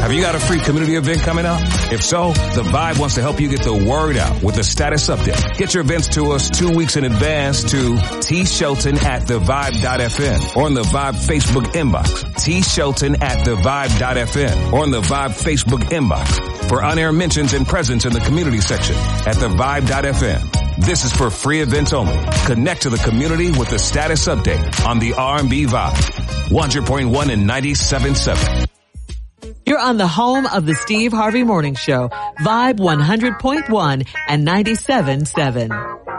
Have you got a free community event coming up? If so, The Vibe wants to help you get the word out with a status update. Get your events to us 2 weeks in advance to tshelton@thevibe.fm or on the Vibe Facebook inbox. tshelton@thevibe.fm or on the Vibe Facebook inbox for on-air mentions and presence in the community section at thevibe.fm. This is for free events only. Connect to the community with the status update on the R&B Vibe. 100.1 and 97.7. You're on the home of the Steve Harvey Morning Show, Vibe 100.1 and 97.7.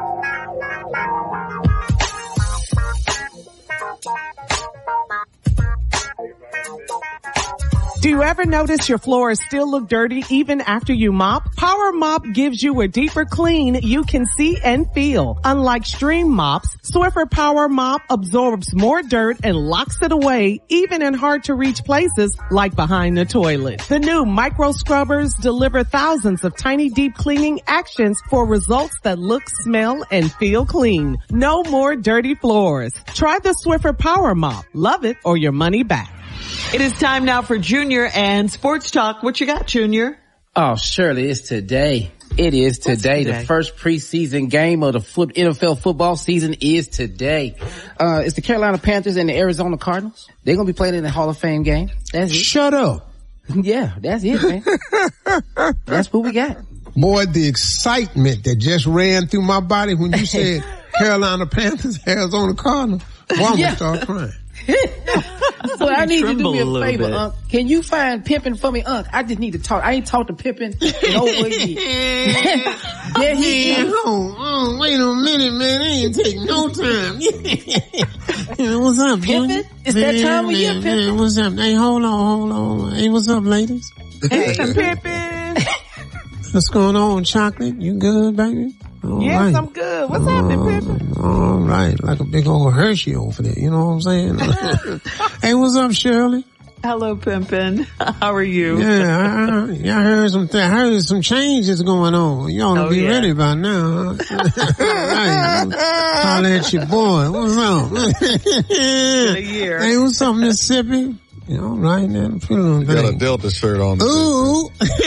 Do you ever notice your floors still look dirty even after you mop? Power Mop gives you a deeper clean you can see and feel. Unlike Stream mops, Swiffer Power Mop absorbs more dirt and locks it away even in hard to reach places like behind the toilet. The new micro scrubbers deliver thousands of tiny deep cleaning actions for results that look, smell, and feel clean. No more dirty floors. Try the Swiffer Power Mop. Love it or your money back. It is time now for Junior and Sports Talk. What you got, Junior? Oh, Shirley, it's today. It is today. The first preseason game of the NFL football season is today. It's the Carolina Panthers and the Arizona Cardinals. They're going to be playing in the Hall of Fame game. That's it. Shut up. Yeah, that's it, man. That's what we got. Boy, the excitement that just ran through my body when you said Carolina Panthers, Arizona Cardinals. Boy, I'm going to start crying. So I need you to do me a favor, Unc. Can you find Pimpin for me, Unc? I just need to talk. I ain't talked to Pimpin in over a year. There he is. Oh, wait a minute, man. It ain't take no time. What's up, Pimpin? It's that time of year, Pimpin. What's up? Hey, hold on. Hey, what's up, ladies? Hey, Pimpin. What's going on, Chocolate? You good, baby? All yes, right. I'm good. What's happening, Pimpin? All right. Like a big old Hershey over there. You know what I'm saying? Hey, what's up, Shirley? Hello, Pimpin. How are you? Yeah, I heard some changes going on. You ought to be ready by now. Right. Holler at your boy. What's up? Been a year. Hey, what's up, Mississippi? Yeah, all right, man. You got a Delta shirt on. Ooh.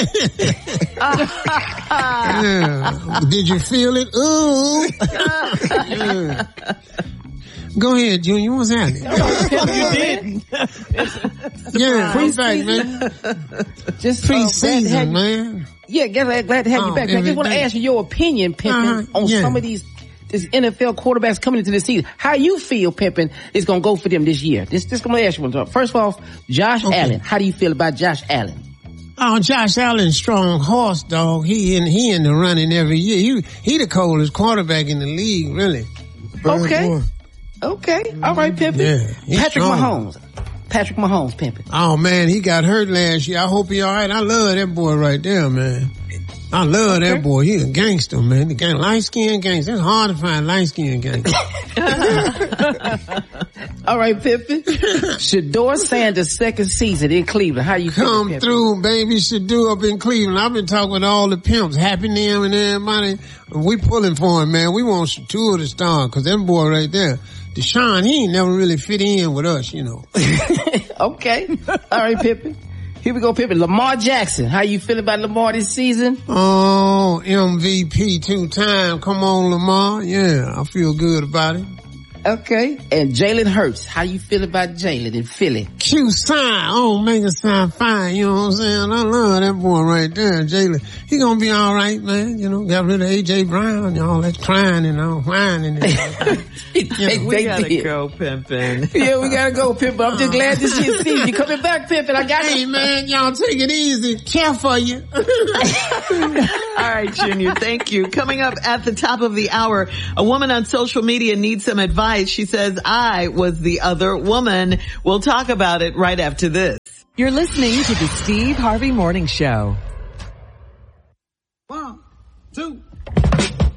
Yeah. Did you feel it? Ooh. Yeah. Go ahead, Junior. What's happening? You did. Yeah, I'm back, man. Just pre-season, man. Yeah, glad to have you back. I just want to ask you your opinion, Pimpin, on some of this NFL quarterbacks coming into the season. How you feel, Pimpin, is going to go for them this year? This going to ask you one. First of all, Josh Allen. How do you feel about Josh Allen? Oh, Josh Allen, strong horse, dog. He in the running every year. He the coldest quarterback in the league, really. Okay. All right, Pimpin. Yeah, Patrick Mahomes, Pimpin. Oh, man, he got hurt last year. I hope he all right. I love that boy right there, man. I love that boy. He a gangster, man. The light-skinned gangster. It's hard to find light-skinned gangsters. All right, Pimpin. Shedeur Sanders' second season in Cleveland. How you Come Pimpin? through, baby. Shedeur up in Cleveland. I've been talking with all the pimps, Happy Them and everybody. We pulling for him, man. We want Shedeur to start, because that boy right there, Deshaun, he ain't never really fit in with us, you know. Okay. All right, Pimpin. Here we go, Pimpin. Lamar Jackson. How you feel about Lamar this season? Oh, MVP 2-time. Come on, Lamar. Yeah, I feel good about it. Okay. And Jalen Hurts. How you feel about Jalen in Philly? Q sign. Oh, make it sound fine. You know what I'm saying? I love that boy right there, Jalen. He gonna be all right, man. You know, got rid of A.J. Brown, all that crying and all whining. We gotta go, Pimpin. Yeah, we gotta go, Pimpin. I'm just glad to see you coming back, Pimpin. I got Hey, man, y'all take it easy. Care for you. All right, Junior. Thank you. Coming up at the top of the hour, a woman on social media needs some advice. She says, I was the other woman. We'll talk about it right after this. You're listening to the Steve Harvey Morning Show. 1, 2.